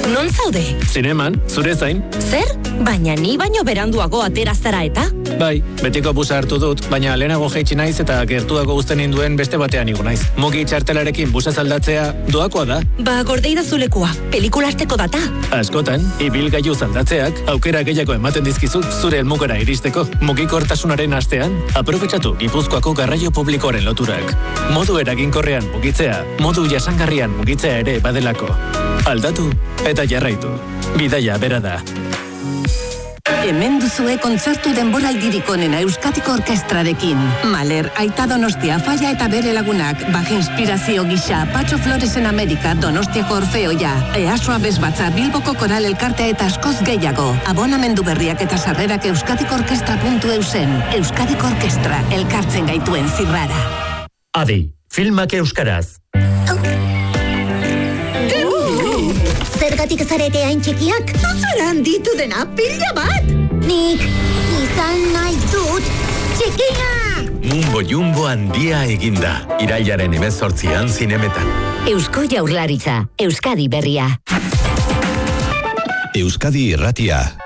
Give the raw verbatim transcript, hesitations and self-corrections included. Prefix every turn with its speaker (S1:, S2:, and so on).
S1: Non zaude?
S2: Zineman, zure zain.
S1: Zer? Baina ni baino beranduago atera zara eta?
S2: Bai, betiko busa hartu dut, baina lehenago jaitsi naiz eta gertuago uzten induen beste batean igo naiz. Mugi txartelarekin busa zaldatzea doakoa da.
S1: Ba, gordei da zulekua, pelikula arteko data.
S2: Askotan, ibilgailu zaldatzeak aukera gehiago ematen dizkizu zure helmugara iristeko. Mugikortasunaren astean, aprobetxatu Gipuzkoako garraio publikoaren loturak. Modu eraginkorrean mugitzea, modu jasangarrian mugitzea ere badelako. Aldatu eta jarraitu. Bidaia bera da.
S3: Hemen duzue kontzertu denboraldirik onena Euskadiko Orkestrarekin. Mahler, Aita Donostia, Falla eta bere lagunak, Bach Inspirazio gisa, Patxo Floresen Amerika, Donostiako Orfeoia, Easoa Bezbatza, Bilboko Koral Elkartea eta askoz gehiago. Abonamendu berriak eta sarrerak euskadiko orkestra puntu eusen. Euskadiko Orkestra, elkartzen gaituen zirrara.
S4: Adi, filmak euskaraz.
S5: Zergatik zarete hain txikiak?
S6: Zuzera handitu dena pila bat!
S5: Nik izan nahi dut txikia!
S4: Mumbo Jumbo handia eginda. Irailaren hemezortzian zinemetan.
S7: Eusko Jaurlaritza, Euskadi berria.
S8: Euskadi irratia.